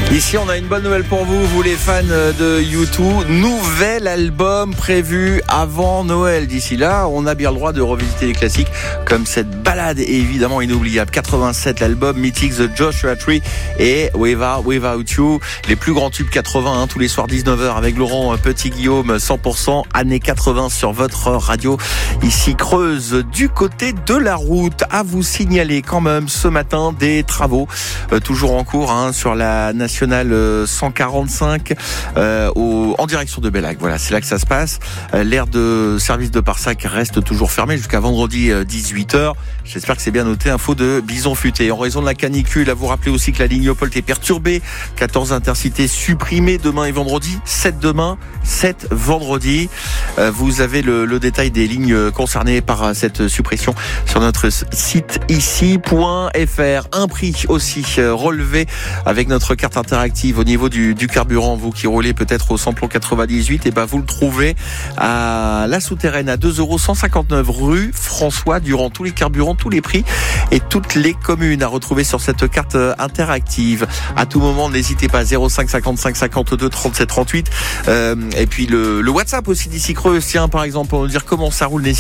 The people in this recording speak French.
Ici, on a une bonne nouvelle pour vous les fans de U2. Nouvel album prévu avant Noël. D'ici là, on a bien le droit de revisiter les classiques comme cette balade évidemment inoubliable. 87, l'album mythique The Joshua Tree et Without You. Les plus grands tubes 80, tous les soirs 19h avec Laurent Petit-Guillaume, 100% années 80 sur votre radio. Ici Creuse, du côté de la route. À vous signaler quand même ce matin des travaux toujours en cours sur la nationale 145 en direction de Bellac. Voilà, c'est là que ça se passe. L'aire de service de Parsac reste toujours fermée jusqu'à vendredi 18h. J'espère que c'est bien noté. Info de Bison Futé. En raison de la canicule, à vous rappeler aussi que la ligne Opolt est perturbée. 14 intercités supprimées demain et vendredi. 7 demain, 7 vendredi. Vous avez le détail des lignes concernées par cette suppression sur notre site ici.fr. Un prix aussi relevé avec notre carte interactive au niveau du carburant. Vous qui roulez peut-être au samplon 98, et vous le trouvez à la souterraine à 2,159 € rue François Durand. Tous les carburants, tous les prix et toutes les communes à retrouver sur cette carte interactive. À tout moment, n'hésitez pas, 05 55 52 37 38. Et puis le WhatsApp aussi d'ici Creuse, tiens, par exemple, pour nous dire comment ça roule. N'hésitez